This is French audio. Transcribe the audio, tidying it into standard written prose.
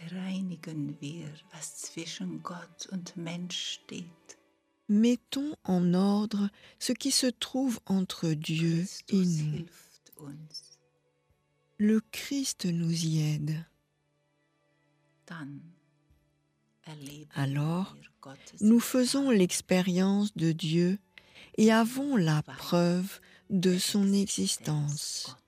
Bereinigen wir, was zwischen Gott und Mensch steht. Mettons en ordre ce qui se trouve entre Dieu et Christus nous. hilft uns. Le Christ nous y aide. Dann erleben Alors, wir Gottes nous faisons l'expérience de Dieu et avons la preuve de son existence.